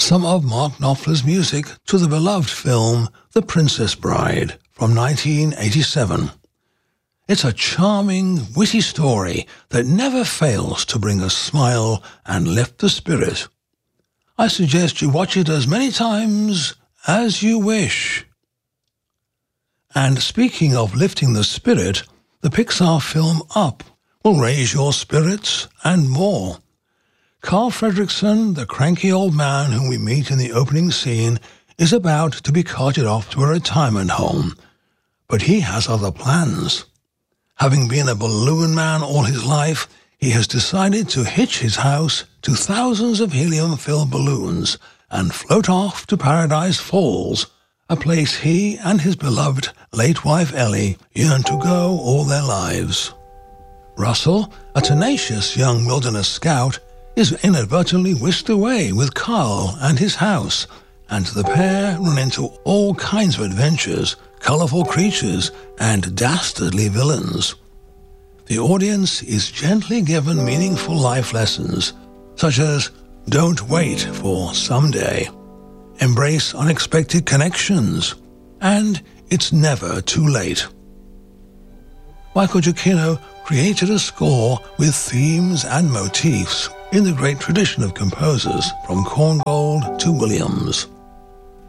some of Mark Knopfler's music to the beloved film The Princess Bride from 1987. It's a charming, witty story that never fails to bring a smile and lift the spirit. I suggest you watch it as many times as you wish. And speaking of lifting the spirit, the Pixar film Up will raise your spirits and more. Carl Fredricksen, the cranky old man whom we meet in the opening scene, is about to be carted off to a retirement home. But he has other plans. Having been a balloon man all his life, he has decided to hitch his house to thousands of helium-filled balloons and float off to Paradise Falls, a place he and his beloved late wife Ellie yearn to go all their lives. Russell, a tenacious young wilderness scout, is inadvertently whisked away with Carl and his house, and the pair run into all kinds of adventures, colourful creatures, and dastardly villains. The audience is gently given meaningful life lessons, such as don't wait for someday, embrace unexpected connections, and it's never too late. Michael Giacchino created a score with themes and motifs in the great tradition of composers from Korngold to Williams.